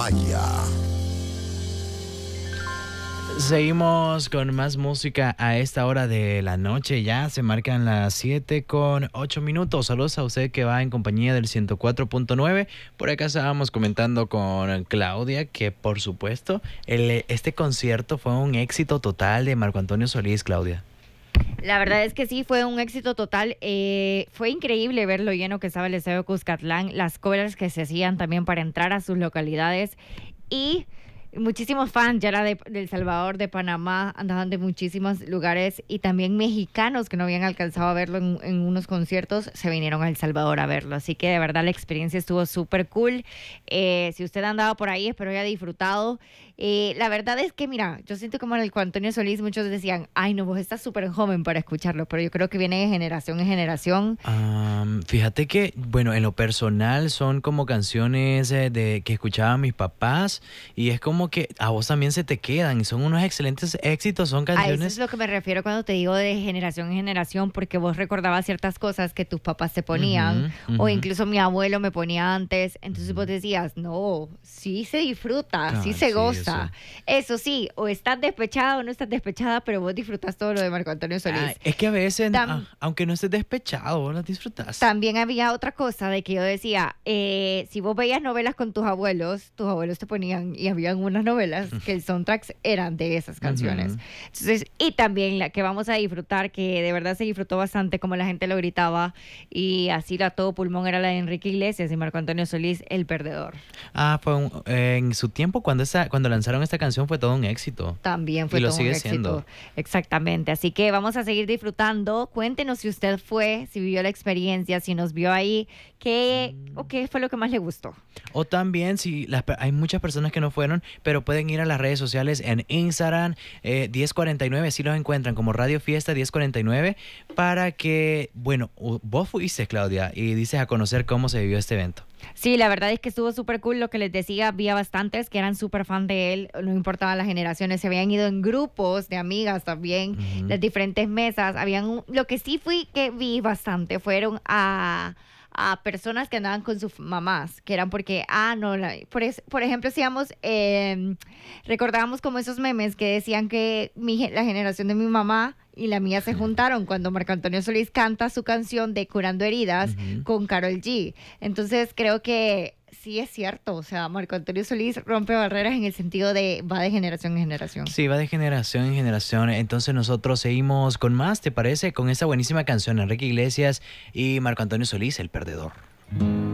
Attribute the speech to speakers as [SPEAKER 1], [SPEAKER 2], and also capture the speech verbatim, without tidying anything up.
[SPEAKER 1] Maya.
[SPEAKER 2] Seguimos con más música a esta hora de la noche. Ya se marcan las siete con ocho minutos. Saludos a usted que va en compañía del ciento cuatro punto nueve. Por acá estábamos comentando con Claudia que, por supuesto, el, este concierto fue un éxito total de Marco Antonio Solís, Claudia.
[SPEAKER 3] La verdad es que sí, fue un éxito total. Eh, fue increíble ver lo lleno que estaba el Estadio Cuscatlán, las colas que se hacían también para entrar a sus localidades y muchísimos fans, ya era de, de El Salvador, de Panamá, andaban de muchísimos lugares y también mexicanos que no habían alcanzado a verlo en, en unos conciertos, se vinieron a El Salvador a verlo. Así que de verdad la experiencia estuvo súper cool. Eh, si usted ha andado por ahí, espero haya disfrutado. Eh, la verdad es que, mira, yo siento como el Antonio Solís, muchos decían, ay no, vos estás súper joven para escucharlo, pero yo creo que viene de generación en generación.
[SPEAKER 2] Um, fíjate que, bueno, en lo personal son como canciones eh, de que escuchaban mis papás y es como que a vos también se te quedan y son unos excelentes éxitos, son canciones.
[SPEAKER 3] A eso es lo que me refiero cuando te digo de generación en generación, porque vos recordabas ciertas cosas que tus papás te ponían, uh-huh, uh-huh. o incluso mi abuelo me ponía antes, entonces uh-huh. vos decías, no, sí se disfruta, ah, sí se sí, goza. Eso. eso sí, o estás despechada o no estás despechada, pero vos disfrutás todo lo de Marco Antonio Solís.
[SPEAKER 2] Ay, es que a veces, Tam- a, aunque no estés despechado, vos las disfrutás.
[SPEAKER 3] También había otra cosa de que yo decía, eh, si vos veías novelas con tus abuelos, tus abuelos te ponían, y habían unas novelas que el soundtracks eran de esas canciones. Uh-huh. Entonces, y también la que vamos a disfrutar, que de verdad se disfrutó bastante, como la gente lo gritaba, y así la todo pulmón, era la de Enrique Iglesias y Marco Antonio Solís, El Perdedor.
[SPEAKER 2] Ah, fue un, eh, en su tiempo, cuando, esa, cuando lanzaron esta canción, fue todo un éxito.
[SPEAKER 3] También fue
[SPEAKER 2] y
[SPEAKER 3] todo
[SPEAKER 2] lo sigue
[SPEAKER 3] un éxito.
[SPEAKER 2] Siendo.
[SPEAKER 3] Exactamente. Así que vamos a seguir disfrutando. Cuéntenos si usted fue, si vivió la experiencia, si nos vio ahí, qué, mm. o qué fue lo que más le gustó.
[SPEAKER 2] O también, si las, hay muchas personas que no fueron, pero pueden ir a las redes sociales en Instagram, eh, diez cuarenta y nueve, así los encuentran como Radio Fiesta diez cuarenta y nueve, para que, bueno, vos fuiste, Claudia, y dices a conocer cómo se vivió este evento.
[SPEAKER 3] Sí, la verdad es que estuvo súper cool. Lo que les decía, había bastantes que eran súper fan de él, no importaba las generaciones, se habían ido en grupos de amigas también, uh-huh. las diferentes mesas. Habían un, lo que sí fui que vi bastante fueron a... a personas que andaban con sus mamás, que eran porque, ah, no, la, por, es, por ejemplo, hacíamos, eh, recordábamos como esos memes que decían que mi, la generación de mi mamá y la mía se juntaron cuando Marco Antonio Solís canta su canción de Curando Heridas uh-huh. con Karol G. Entonces creo que sí es cierto, o sea, Marco Antonio Solís rompe barreras en el sentido de va de generación en generación.
[SPEAKER 2] Sí, va de generación en generación. Entonces nosotros seguimos con más, ¿te parece? Con esta buenísima canción, Enrique Iglesias y Marco Antonio Solís, El Perdedor.